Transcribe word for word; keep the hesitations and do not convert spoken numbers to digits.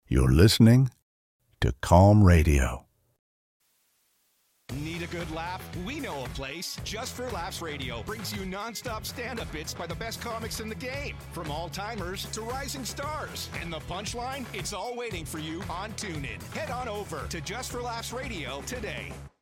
You're listening to Calm Radio. Need a good laugh? We know a place. Just for Laughs Radio brings you non-stop stand-up bits by the best comics in the game. From all-timers to rising stars. And the punchline? It's all waiting for you on TuneIn. Head on over to Just for Laughs Radio today.